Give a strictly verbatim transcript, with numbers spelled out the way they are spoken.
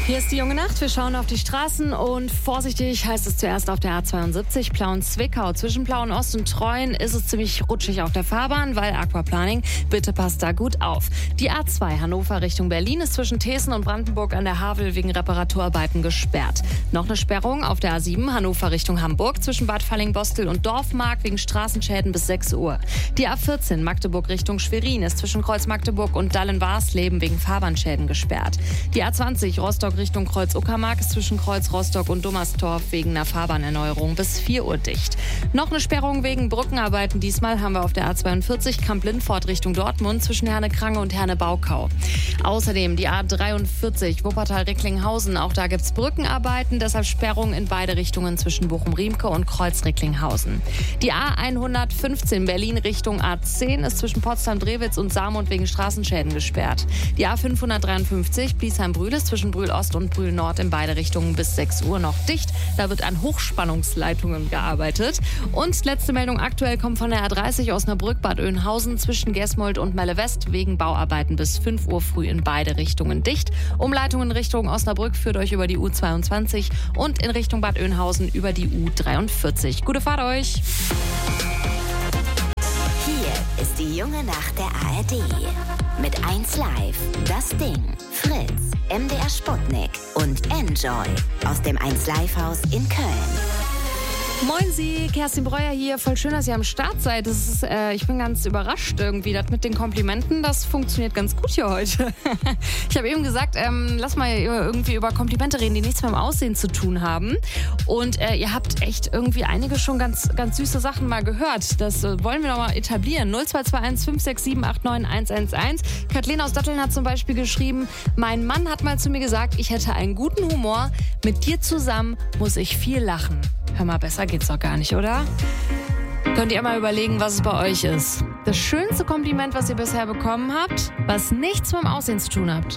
Hier ist die junge Nacht. Wir schauen auf die Straßen und vorsichtig heißt es zuerst auf der A zweiundsiebzig Plauen-Zwickau. Zwischen Plauen-Ost und Treuen ist es ziemlich rutschig auf der Fahrbahn, weil Aquaplaning. Bitte passt da gut auf. Die A zwei Hannover Richtung Berlin ist zwischen Thesen und Brandenburg an der Havel wegen Reparaturarbeiten gesperrt. Noch eine Sperrung auf der A sieben Hannover Richtung Hamburg zwischen Bad Falling-Bostel und Dorfmark wegen Straßenschäden bis sechs Uhr. Die A vierzehn Magdeburg Richtung Schwerin ist zwischen Kreuz Magdeburg und Dallen-Warsleben wegen Fahrbahnschäden gesperrt. Die A zwanzig Rostock Richtung Kreuz-Uckermark ist zwischen Kreuz Rostock und Dummerstorf wegen einer Fahrbahnerneuerung bis vier Uhr dicht. Noch eine Sperrung wegen Brückenarbeiten. Diesmal haben wir auf der A zweiundvierzig Kamp-Lindfort Richtung Dortmund zwischen Herne-Krange und Herne-Baukau. Außerdem die A dreiundvierzig Wuppertal-Recklinghausen. Auch da gibt es Brückenarbeiten, deshalb Sperrungen in beide Richtungen zwischen Bochum-Riemke und Kreuz-Recklinghausen. Die A hundertfünfzehn Berlin Richtung A zehn ist zwischen Potsdam-Drewitz und Saarmund wegen Straßenschäden gesperrt. Die A fünfhundertdreiundfünfzig Bliesheim-Brühl ist zwischen Brühl-Ost und Brühl-Nord in beide Richtungen bis sechs Uhr noch dicht. Da wird an Hochspannungsleitungen gearbeitet. Und letzte Meldung aktuell kommt von der A dreißig Osnabrück-Bad Oeynhausen zwischen Gesmold und Melle-West wegen Bauarbeiten bis fünf Uhr früh in beide Richtungen dicht. Umleitung in Richtung Osnabrück führt euch über die U zweiundzwanzig und in Richtung Bad Oeynhausen über die U dreiundvierzig. Gute Fahrt euch! Hier ist die junge Nacht der A R D. Mit eins Live, das Ding, Fritz, M D R Sputnik und Enjoy aus dem eins Live Haus in Köln. Moin Sie, Kerstin Breuer hier. Voll schön, dass ihr am Start seid. Das ist, äh, ich bin ganz überrascht irgendwie. Das mit den Komplimenten, das funktioniert ganz gut hier heute. Ich habe eben gesagt, ähm, lass mal irgendwie über Komplimente reden, die nichts mit dem Aussehen zu tun haben. Und äh, ihr habt echt irgendwie einige schon ganz, ganz süße Sachen mal gehört. Das äh, wollen wir noch mal etablieren. null zwei zwei eins fünf sechs sieben acht neun eins eins eins. Kathleen aus Datteln hat zum Beispiel geschrieben, mein Mann hat mal zu mir gesagt, ich hätte einen guten Humor. Mit dir zusammen muss ich viel lachen. Hör mal, besser geht's doch gar nicht, oder? Könnt ihr mal überlegen, was es bei euch ist. Das schönste Kompliment, was ihr bisher bekommen habt, was nichts mit dem Aussehen zu tun hat.